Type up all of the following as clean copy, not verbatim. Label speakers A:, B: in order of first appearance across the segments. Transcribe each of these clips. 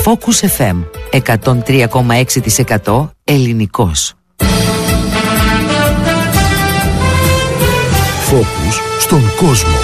A: Focus FM 103,6% ελληνικός.
B: Focus στον κόσμο.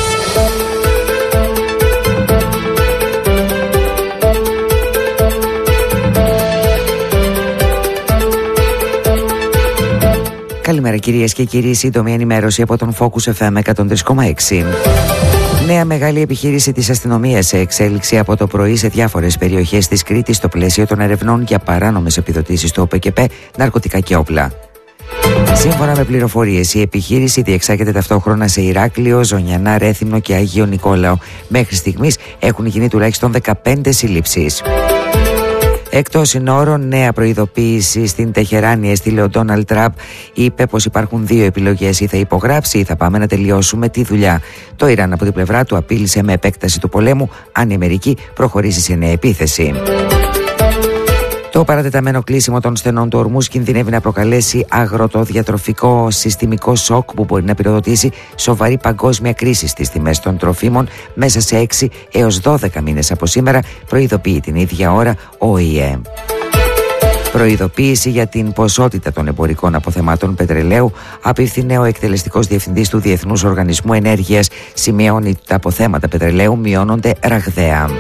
A: Καλημέρα κυρίες και κύριοι, σύντομη ενημέρωση από τον Focus FM 103,6. Νέα μεγάλη επιχείρηση της αστυνομίας σε εξέλιξη από το πρωί σε διάφορες περιοχές της Κρήτης στο πλαίσιο των ερευνών για παράνομες επιδοτήσεις στο ΟΠΕΚΕΠΕ, ναρκωτικά και όπλα. Σύμφωνα με πληροφορίες, η επιχείρηση διεξάγεται ταυτόχρονα σε Ηράκλειο, Ζωνιανά, Ρέθυμνο και Άγιο Νικόλαο. Μέχρι στιγμής έχουν γίνει τουλάχιστον 15 συλλήψεις. Εκτός συνόρων, νέα προειδοποίηση στην Τεχεράνη έστειλε ο Ντόναλντ Τραμπ. Είπε πως υπάρχουν δύο επιλογές: ή θα υπογράψει ή θα πάμε να τελειώσουμε τη δουλειά. Το Ιράν από την πλευρά του απείλησε με επέκταση του πολέμου αν η Αμερική προχωρήσει σε νέα επίθεση. Το παρατεταμένο κλείσιμο των στενών του Ορμούζ κινδυνεύει να προκαλέσει αγροτοδιατροφικό συστημικό σοκ που μπορεί να πυροδοτήσει σοβαρή παγκόσμια κρίση στις τιμές των τροφίμων μέσα σε 6 έως 12 μήνες από σήμερα, προειδοποιεί την ίδια ώρα ο ΟΗΕ. Προειδοποίηση για την ποσότητα των εμπορικών αποθεμάτων πετρελαίου απίφθινε ο εκτελεστικός διευθυντής του Διεθνούς Οργανισμού Ενέργειας. Σημειώνει ότι τα αποθέματα πετρελαίου μειώνονται ραγδαία.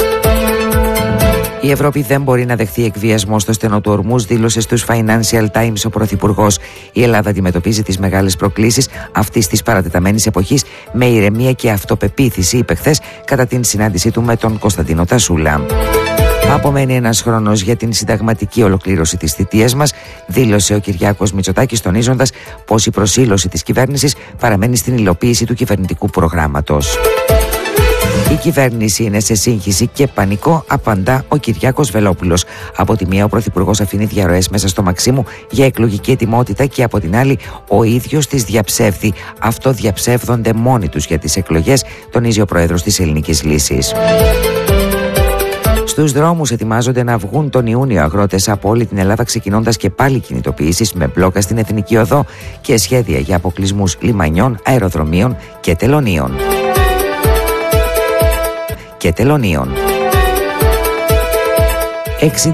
A: Η Ευρώπη δεν μπορεί να δεχθεί εκβιασμό στο στενό του Ορμούζ, δήλωσε στους Financial Times ο Πρωθυπουργός. Η Ελλάδα αντιμετωπίζει τις μεγάλες προκλήσεις αυτής της παρατεταμένης εποχής με ηρεμία και αυτοπεποίθηση, είπε χθες κατά την συνάντησή του με τον Κωνσταντίνο Τασούλα. Απομένει ένας χρόνος για την συνταγματική ολοκλήρωση της θητείας μας, δήλωσε ο Κυριάκος Μητσοτάκης, τονίζοντας πως η προσήλωση της κυβέρνησης παραμένει στην υλοποίηση του κυβερνητικού προγράμματος. Η κυβέρνηση είναι σε σύγχυση και πανικό, απαντά ο Κυριάκος Βελόπουλος. Από τη μία, ο Πρωθυπουργός αφήνει διαρροές μέσα στο Μαξίμου για εκλογική ετοιμότητα και από την άλλη, ο ίδιος τις διαψεύδει. Αυτό διαψεύδονται μόνοι τους για τις εκλογές, τονίζει ο Πρόεδρος της Ελληνικής Λύσης. Στους δρόμους ετοιμάζονται να βγουν τον Ιούνιο αγρότες από όλη την Ελλάδα, ξεκινώντας και πάλι κινητοποιήσεις με μπλόκα στην Εθνική Οδό και σχέδια για αποκλεισμούς λιμανιών, αεροδρομίων και τελωνίων.